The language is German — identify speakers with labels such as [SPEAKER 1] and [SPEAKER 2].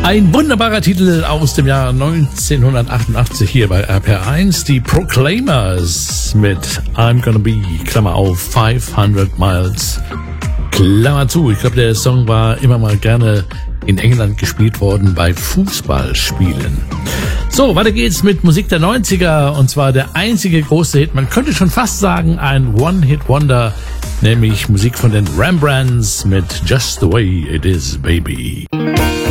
[SPEAKER 1] Ein wunderbarer Titel aus dem Jahr 1988 hier bei RPR1, die Proclaimers mit I'm Gonna Be, Klammer auf, 500 Miles, Klammer zu. Ich glaube, der Song war immer mal gerne in England gespielt worden bei Fußballspielen. So, weiter geht's mit Musik der 90er, und zwar der einzige große Hit, man könnte schon fast sagen ein One-Hit-Wonder, nämlich Musik von den Rembrandts mit Just the Way It Is, Baby.